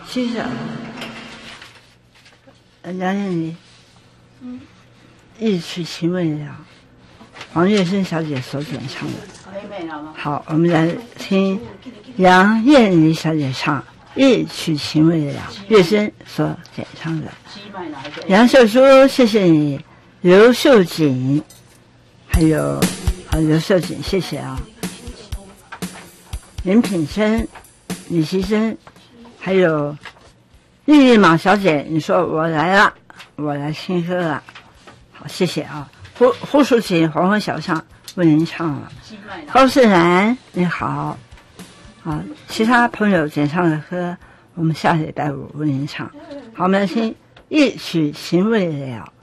欣赏梁艳妮一曲情未了，黄月生小姐所演唱的。好，我们来听杨艳妮小姐唱一曲情未了，月生所演唱的。杨秀珠，谢谢你。刘秀锦，还有刘秀锦，谢谢啊。林品生、李其生，还有丽丽马小姐，你说我来了，我来听歌了，好，谢谢啊。胡淑琴，黄昏小巷为您唱了。高世兰，你好，啊，其他朋友点唱的歌，我们下礼拜五为您唱。好，我们来听一曲情未了。